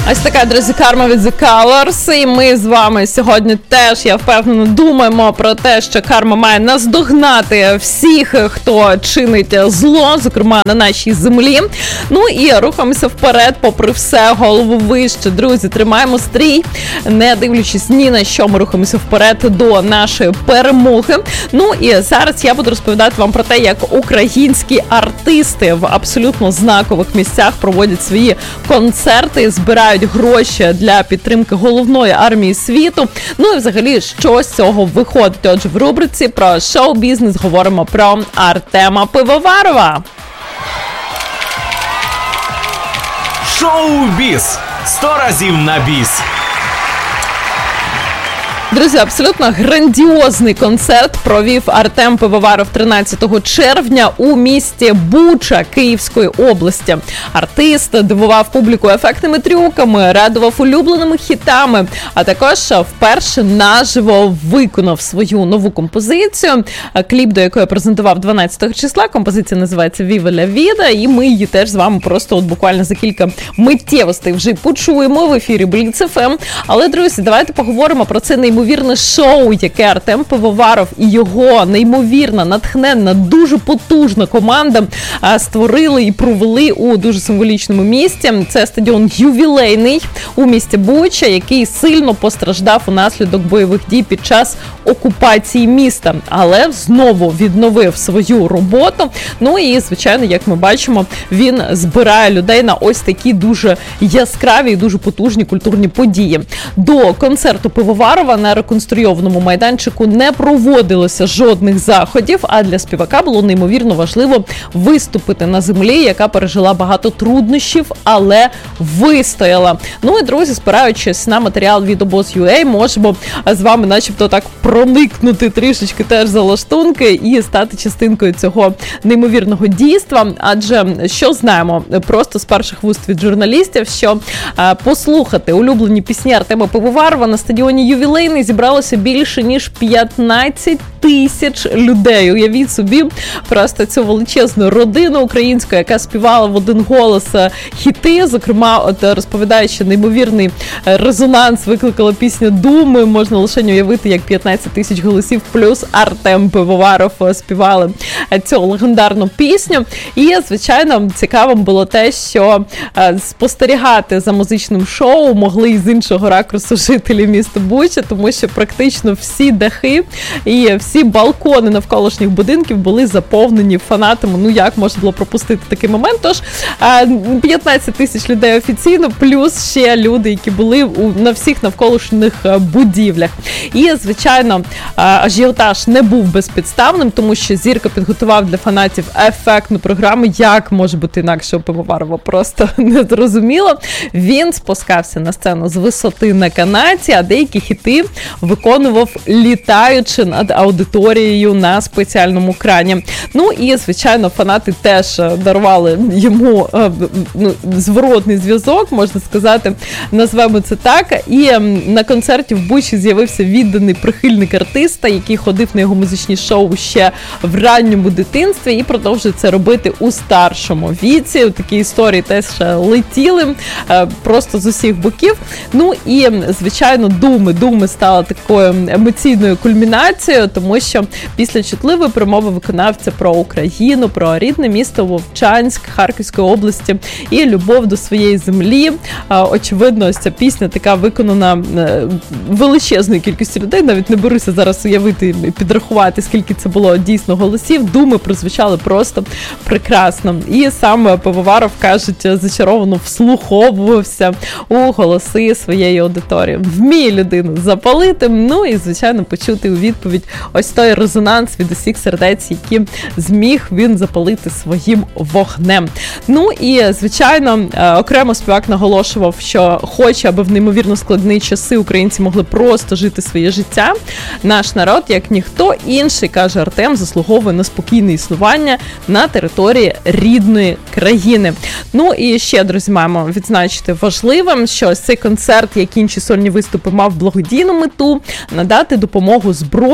Ось така, друзі, карма від The Colors. І ми з вами сьогодні теж, я впевнена, думаємо про те, що карма має наздогнати всіх, хто чинить зло, зокрема на нашій землі. Ну і рухаємося вперед, попри все, голову вище. Друзі, тримаємо стрій, не дивлячись ні на що, ми рухаємося вперед до нашої перемоги. Ну і зараз я буду розповідати вам про те, як українські артисти в абсолютно знакових місцях проводять свої концерти, збирають гроші для підтримки головної армії світу. Ну і взагалі, що з цього виходить? Отже, в рубриці про шоу-бізнес говоримо про Артема Пивоварова. Шоу-біз. 100 разів на біс. Друзі, абсолютно грандіозний концерт провів Артем Пивоваров 13 червня у місті Буча Київської області. Артист дивував публіку ефектними трюками, радував улюбленими хітами, а також вперше наживо виконав свою нову композицію, кліп до якої презентував 12 числа. Композиція називається «Viva la vida», і ми її теж з вами просто буквально за кілька миттєвостей вже почуємо в ефірі Бліц ФМ. Але, друзі, давайте поговоримо про це неймовірне шоу, яке Артем Пивоваров і його неймовірна, натхненна, дуже потужна команда створили і провели у дуже символічному місці. Це стадіон ювілейний у місті Буча, який сильно постраждав унаслідок бойових дій під час окупації міста, але знову відновив свою роботу. Ну і, звичайно, як ми бачимо, він збирає людей на ось такі дуже яскраві і дуже потужні культурні події. До концерту Пивоварова на реконструйованому майданчику не проводилося жодних заходів, а для співака було неймовірно важливо виступити на землі, яка пережила багато труднощів, але вистояла. Ну і, друзі, спираючись на матеріал від Обоз.ua, можемо з вами начебто так проникнути трішечки теж за лаштунки і стати частинкою цього неймовірного дійства. Адже, що знаємо просто з перших вуст від журналістів, що послухати улюблені пісні Артема Пивоварова на стадіоні ювілейний зібралося більше, ніж 15 тисяч людей. Уявіть собі просто цю величезну родину українську, яка співала в один голос хіти. Зокрема, от розповідаючи, неймовірний резонанс викликала пісня «Думи». Можна лише уявити, як 15 тисяч голосів плюс Артем Пивоваров співали цю легендарну пісню. І, звичайно, цікавим було те, що спостерігати за музичним шоу могли і з іншого ракурсу жителі міста Буча, тому що практично всі дахи і всі балкони навколишніх будинків були заповнені фанатами. Ну, як можна було пропустити такий момент? Тож, 15 тисяч людей офіційно, плюс ще люди, які були на всіх навколишніх будівлях. І, звичайно, ажіотаж не був безпідставним, тому що Зірка підготував для фанатів ефектну програму. Як може бути інакше у Пивоварова? Просто не зрозуміло. Він спускався на сцену з висоти на канаті, а деякі хіти виконував літаючи над аудиторією на спеціальному крані. Ну і, звичайно, фанати теж дарували йому зворотний зв'язок, можна сказати, назвемо це так. І на концерті в Бучі з'явився відданий прихильник артиста, який ходив на його музичні шоу ще в ранньому дитинстві і продовжує це робити у старшому віці. Такі історії теж летіли просто з усіх боків. Ну і, звичайно, Думи стала такою емоційною кульмінацією, тому що після чутливої промови виконавця про Україну, про рідне місто Вовчанськ Харківської області і любов до своєї землі. Очевидно, ось ця пісня така виконана величезною кількістю людей. Навіть не беруся зараз уявити, підрахувати, скільки це було дійсно голосів. Думи прозвучали просто прекрасно. І сам Пивоваров, кажуть, зачаровано вслуховувався у голоси своєї аудиторії. Вміє людину запалити, ну і, звичайно, почути у відповідь ось той резонанс від усіх сердець, які зміг він запалити своїм вогнем. Ну і, звичайно, окремо співак наголошував, що хоче, аби в неймовірно складні часи українці могли просто жити своє життя. Наш народ, як ніхто інший, каже Артем, заслуговує на спокійне існування на території рідної країни. Ну і ще, друзі, маємо відзначити важливим, що ось цей концерт, як інші сольні виступи, мав благодійну мету – надати допомогу Збройним силам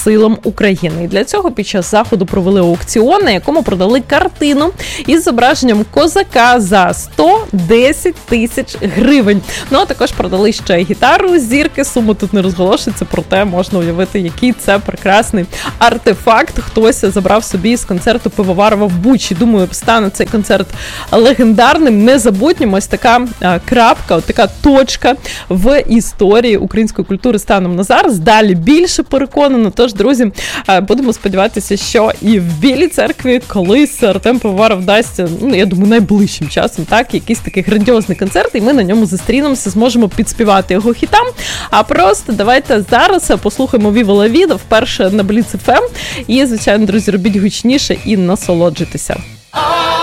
силам України. І для цього під час заходу провели аукціон, на якому продали картину із зображенням козака за 110 тисяч гривень. Ну, а також продали ще гітару зірки, сума тут не розголошується, проте можна уявити, який це прекрасний артефакт. Хтось забрав собі з концерту Пивоварова в Бучі. Думаю, стане цей концерт легендарним, незабутнім. Ось така крапка, така точка в історії української культури станом на зараз. Далі більше переконано. Тож, друзі, будемо сподіватися, що і в Білій Церкві колись Артем Пивоваров дасть, я думаю, найближчим часом, так, якийсь такий грандіозний концерт, і ми на ньому зустрінемося, зможемо підспівати його хітам. А просто давайте зараз послухаємо Viva La Vida вперше на Blitz FM. І, звичайно, друзі, робіть гучніше і насолоджуйтеся.